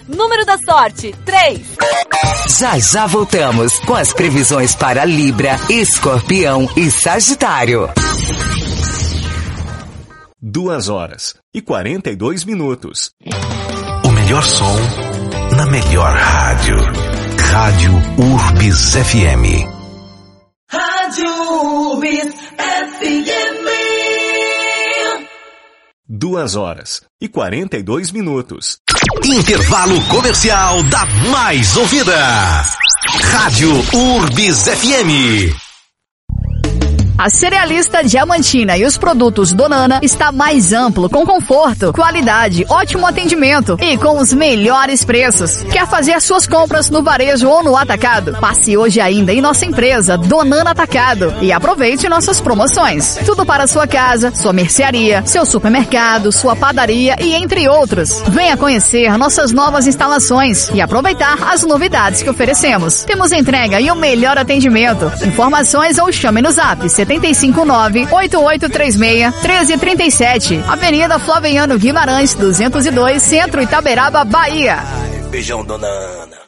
Número da sorte, 3. Já voltamos com as previsões para Libra, Escorpião e Sagitário. 2h42. O melhor som na melhor rádio. Rádio Urbis FM. Rádio Urbis FM. 2h42. Intervalo comercial da mais ouvida. Rádio Urbis FM. A Cerealista Diamantina e os produtos Donana está mais amplo, com conforto, qualidade, ótimo atendimento e com os melhores preços. Quer fazer suas compras no varejo ou no atacado? Passe hoje ainda em nossa empresa Donana Atacado e aproveite nossas promoções. Tudo para sua casa, sua mercearia, seu supermercado, sua padaria e entre outros. Venha conhecer nossas novas instalações e aproveitar as novidades que oferecemos. Temos entrega e o melhor atendimento. Informações ou chame no zap 759-8836-1337. Avenida Flaviano Guimarães, 202, Centro Itaberaba, Bahia. Beijão, dona Ana.